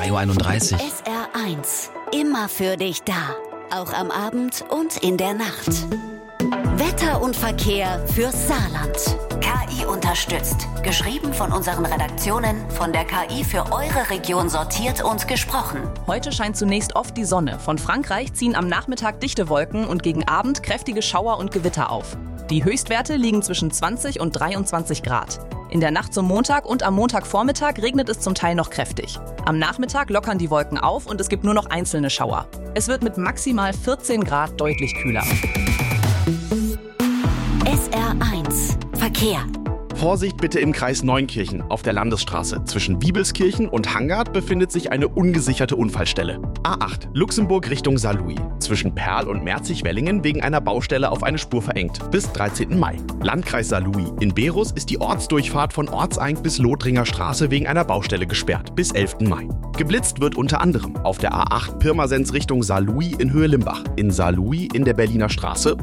3:31 Uhr. SR1, immer für dich da. Auch am Abend und in der Nacht. Wetter und Verkehr fürs Saarland. KI unterstützt. Geschrieben von unseren Redaktionen, von der KI für eure Region sortiert und gesprochen. Heute scheint zunächst oft die Sonne. Von Frankreich ziehen am Nachmittag dichte Wolken und gegen Abend kräftige Schauer und Gewitter auf. Die Höchstwerte liegen zwischen 20 und 23 Grad. In der Nacht zum Montag und am Montagvormittag regnet es zum Teil noch kräftig. Am Nachmittag lockern die Wolken auf und es gibt nur noch einzelne Schauer. Es wird mit maximal 14 Grad deutlich kühler. SR1 Verkehr. Vorsicht bitte im Kreis Neunkirchen auf der Landesstraße. Zwischen Wiebelskirchen und Hangard befindet sich eine ungesicherte Unfallstelle. A8 Luxemburg Richtung Saarlouis. Zwischen Perl und Merzig-Wellingen wegen einer Baustelle auf eine Spur verengt. Bis 13. Mai. Landkreis Saarlouis. In Berus ist die Ortsdurchfahrt von Ortseing bis Lothringer Straße wegen einer Baustelle gesperrt. Bis 11. Mai. Geblitzt wird unter anderem auf der A8 Pirmasens Richtung Saarlouis in Höhe Limbach. In Saarlouis in der Berliner Straße